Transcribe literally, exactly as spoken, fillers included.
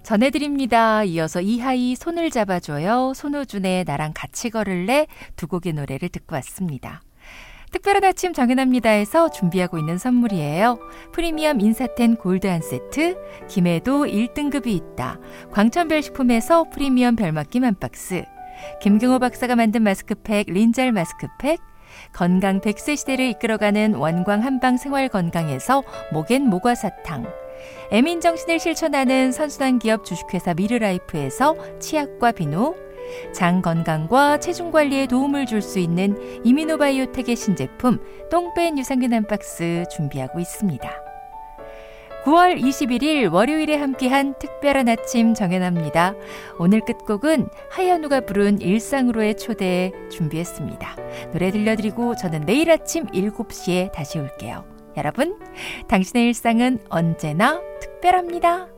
전해드립니다. 이어서 이하이 손을 잡아줘요. 손호준의 나랑 같이 걸을래 두 곡의 노래를 듣고 왔습니다. 특별한 아침 정연합니다에서 준비하고 있는 선물이에요. 프리미엄 인사텐 골드 한 세트, 김해도 일 등급이 있다. 광천별식품에서 프리미엄 별맛김 한 박스, 김경호 박사가 만든 마스크팩 린잘 마스크팩, 건강 백 세 시대를 이끌어가는 원광 한방 생활건강에서 목엔 모과사탕, 애민정신을 실천하는 선순환 기업 주식회사 미르라이프에서 치약과 비누, 장 건강과 체중 관리에 도움을 줄 수 있는 이미노바이오텍의 신제품 똥뺀 유산균 한 박스 준비하고 있습니다. 구월 이십일일 월요일에 함께한 특별한 아침 정연합니다. 오늘 끝곡은 하현우가 부른 일상으로의 초대 준비했습니다. 노래 들려드리고 저는 내일 아침 일곱 시에 다시 올게요. 여러분, 당신의 일상은 언제나 특별합니다.